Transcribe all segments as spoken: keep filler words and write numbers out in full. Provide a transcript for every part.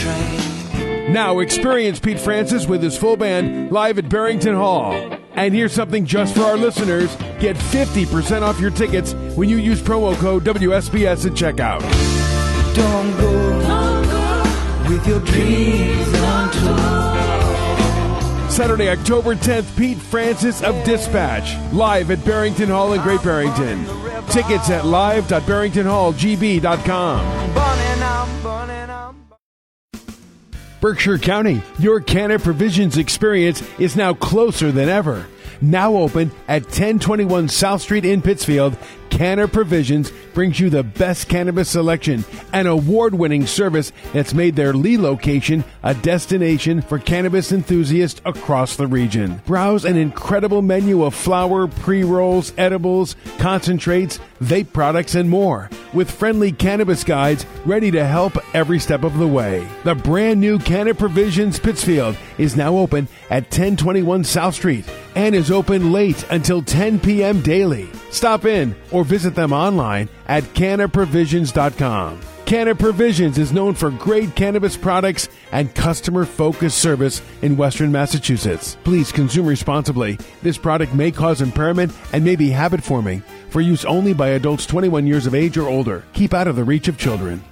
train. Now experience Pete Francis with his full band live at Barrington Hall. And here's something just for our listeners. Get fifty percent off your tickets when you use promo code W S B S at checkout. Don't go, Don't go with your dreams untold. Saturday, October tenth, Pete Francis of Dispatch, live at Barrington Hall in Great Barrington. Tickets at live dot barrington hall g b dot com. Berkshire County, your Canna Provisions experience is now closer than ever. Now open at ten twenty-one South Street in Pittsfield, Canna Provisions brings you the best cannabis selection and award-winning service that's made their Lee location a destination for cannabis enthusiasts across the region. Browse an incredible menu of flower, pre-rolls, edibles, concentrates, vape products, and more, with friendly cannabis guides ready to help every step of the way. The brand new Canna Provisions Pittsfield is now open at ten twenty-one South Street and is open late until ten p.m. daily. Stop in or visit them online at canna provisions dot com. Canna Provisions is known for great cannabis products and customer-focused service in Western Massachusetts. Please consume responsibly. This product may cause impairment and may be habit-forming. For use only by adults twenty-one years of age or older. Keep out of the reach of children.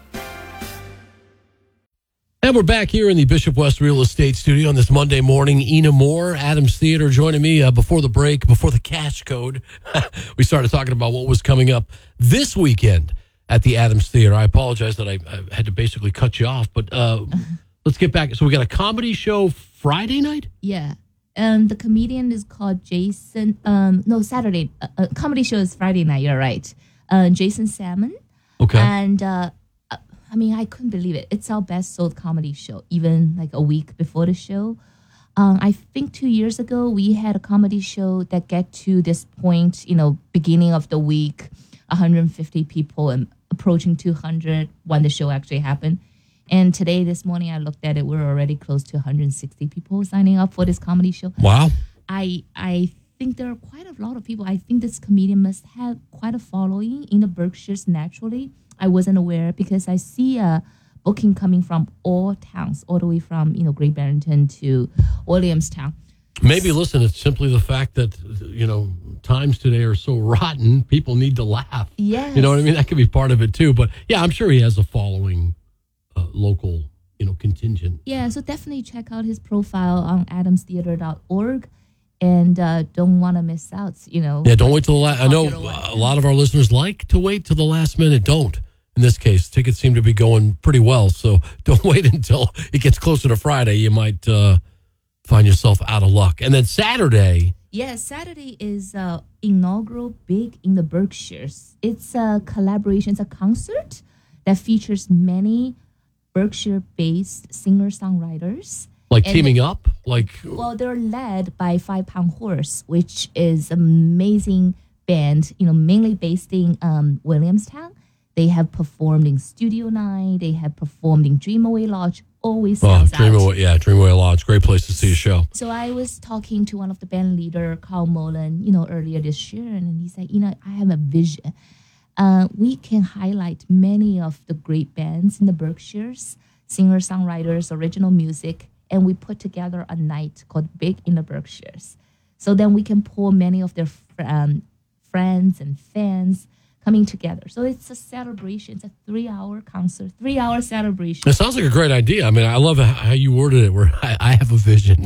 And we're back here in the Bishop West Real Estate Studio on this Monday morning. Ina Moore, Adams Theater, joining me uh, before the break, before the cash code. We started talking about what was coming up this weekend at the Adams Theater. I apologize that I, I had to basically cut you off, but uh, let's get back. So we got a comedy show Friday night? Yeah. Um, the comedian is called Jason. Um, no, Saturday. Uh, uh, comedy show is Friday night. You're right. Uh, Jason Salmon. Okay. And uh, I mean, I couldn't believe it. It's our best sold comedy show, even like a week before the show. Um, I think two years ago we had a comedy show that get to this point. You know, beginning of the week, one hundred fifty people and approaching two hundred when the show actually happened. And today, this morning, I looked at it. We're already close to one hundred sixty people signing up for this comedy show. Wow. I I think there are quite a lot of people. I think this comedian must have quite a following in the Berkshires naturally. I wasn't aware because I see a booking coming from all towns, all the way from, you know, Great Barrington to Williamstown. Maybe, listen, it's simply the fact that, you know, times today are so rotten, people need to laugh. Yes. You know what I mean? That could be part of it, too. But, yeah, I'm sure he has a following uh, local, you know, contingent. Yeah, so definitely check out his profile on adams theater dot org and uh, don't want to miss out, you know. Yeah, don't wait till the last. I know a lot of our listeners like to wait till the last minute. Don't. In this case, tickets seem to be going pretty well, so don't wait until it gets closer to Friday. You might uh, find yourself out of luck. And then Saturday. Yeah, Saturday is uh, inaugural Big in the Berkshires. It's a collaboration, it's a concert that features many Berkshire-based singer-songwriters. Like and teaming up? Like, well, they're led by Five Pound Horse, which is an amazing band, you know, mainly based in um, Williamstown. They have performed in Studio Nine. They have performed in Dreamaway Lodge. Always oh, sounds Dreamaway, out. yeah, Dreamaway Lodge. Great place to see a show. So I was talking to one of the band leader, Carl Mullen, you know, earlier this year, and he said, you know, I have a vision. Uh, we can highlight many of the great bands in the Berkshires, singer-songwriters, original music, and we put together a night called Big in the Berkshires. So then we can pull many of their um, friends and fans coming together. So it's a celebration. It's a three-hour concert, three-hour celebration. It sounds like a great idea. I mean, I love how you worded it, where I, I have a vision.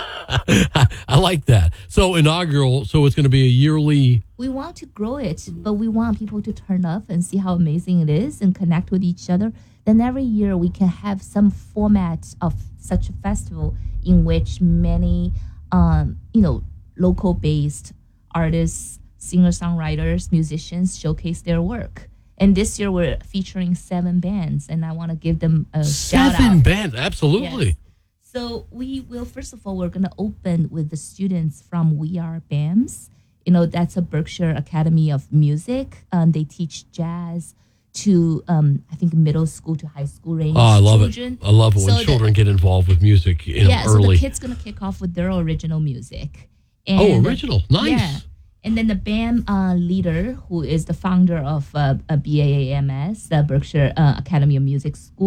I like that. So inaugural, so it's going to be a yearly... We want to grow it, but we want people to turn up and see how amazing it is and connect with each other. Then every year we can have some format of such a festival in which many, um, you know, local-based artists, singer-songwriters, musicians showcase their work. And this year we're featuring seven bands, and I want to give them a shout out. Seven bands, absolutely. Yes. So we will, first of all, we're going to open with the students from We Are B A M S. You know, that's a Berkshire Academy of Music. Um, they teach jazz to, um, I think, middle school to high school range Oh, I love children. it. I love it when so children the, get involved with music, you know, yeah, early. so the kids going to kick off with their original music. And, oh, original. Nice. Yeah. And then the B A M uh, leader, who is the founder of uh, B A A M S, the Berkshire uh, Academy of Music School,